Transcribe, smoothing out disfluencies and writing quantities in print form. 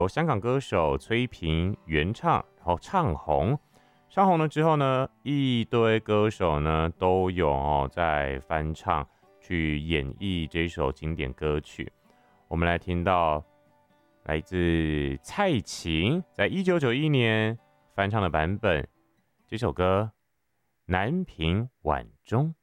由香港歌手崔萍原唱，然后唱红。唱红了之后呢，一堆歌手呢都有在翻唱去演绎这首经典歌曲。我们来听到来自蔡琴在1991年翻唱的版本，这首歌《南屏晚钟》。